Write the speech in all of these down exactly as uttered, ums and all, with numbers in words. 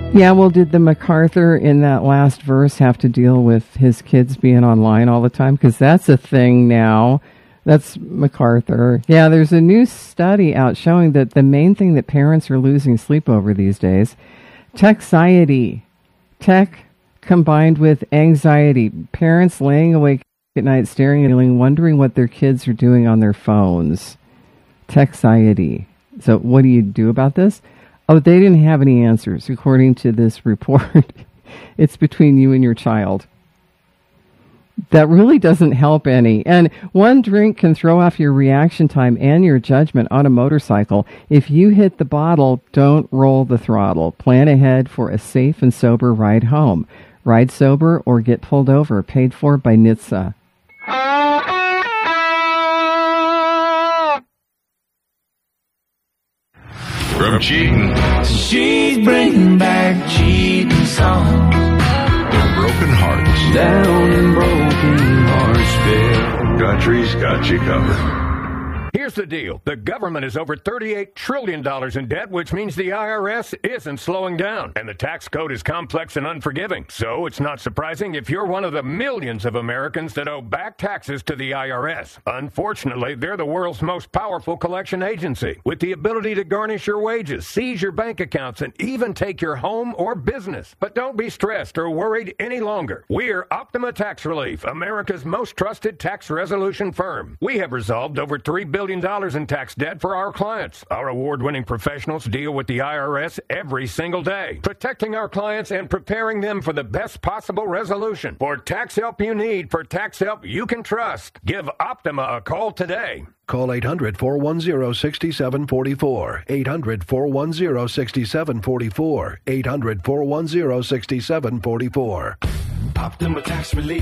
Yeah, well, did the MacArthur in that last verse have to deal with his kids being online all the time? Because that's a thing now. That's MacArthur. Yeah, there's a new study out showing that the main thing that parents are losing sleep over these days, texiety. Tech combined with anxiety. Parents laying awake at night staring at the ceiling, wondering what their kids are doing on their phones. Texiety. So what do you do about this? Oh, they didn't have any answers, according to this report. It's between you and your child. That really doesn't help any. And one drink can throw off your reaction time and your judgment on a motorcycle. If you hit the bottle, don't roll the throttle. Plan ahead for a safe and sober ride home. Ride sober or get pulled over. Paid for by N H T S A. From cheating, she's bringing back cheating songs. The broken hearts, down in Broken Heartsville. Country's got you covered. Here's the deal. The government is over thirty-eight trillion dollars in debt, which means the I R S isn't slowing down. And the tax code is complex and unforgiving. So it's not surprising if you're one of the millions of Americans that owe back taxes to the I R S. Unfortunately, they're the world's most powerful collection agency, with the ability to garnish your wages, seize your bank accounts, and even take your home or business. But don't be stressed or worried any longer. We're Optima Tax Relief, America's most trusted tax resolution firm. We have resolved over three billion dollars in tax debt for our clients. Our award-winning professionals deal with the I R S every single day, protecting our clients and preparing them for the best possible resolution. For tax help you need, for tax help you can trust, give Optima a call today. Call eight hundred, four one zero, six seven four four. eight hundred, four one zero, six seven four four. eight hundred, four one zero, six seven four four. Optima Tax Relief.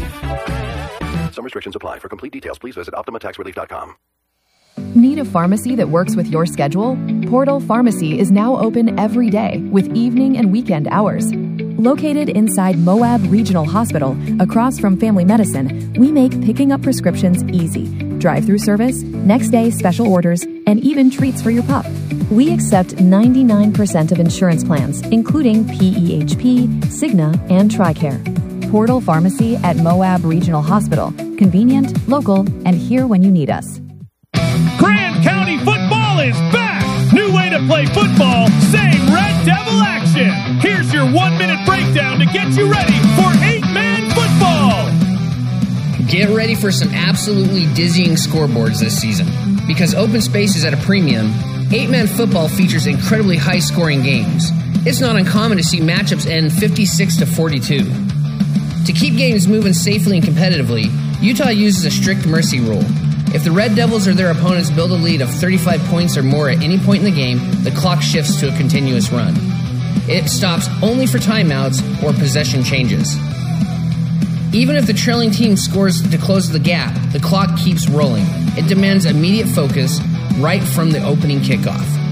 Some restrictions apply. For complete details, please visit optima tax relief dot com. Need a pharmacy that works with your schedule? Portal Pharmacy is now open every day with evening and weekend hours. Located inside Moab Regional Hospital, across from Family Medicine, we make picking up prescriptions easy. Drive-through service, next-day special orders, and even treats for your pup. We accept ninety-nine percent of insurance plans, including P E H P, Cigna, and TRICARE. Portal Pharmacy at Moab Regional Hospital. Convenient, local, and here when you need us. Grand County football is back! New way to play football, same Red Devil action! Here's your one-minute breakdown to get you ready for eight-man football! Get ready for some absolutely dizzying scoreboards this season. Because open space is at a premium, eight-man football features incredibly high-scoring games. It's not uncommon to see matchups end fifty-six to forty-two. To keep games moving safely and competitively, Utah uses a strict mercy rule. If the Red Devils or their opponents build a lead of thirty-five points or more at any point in the game, the clock shifts to a continuous run. It stops only for timeouts or possession changes. Even if the trailing team scores to close the gap, the clock keeps rolling. It demands immediate focus right from the opening kickoff.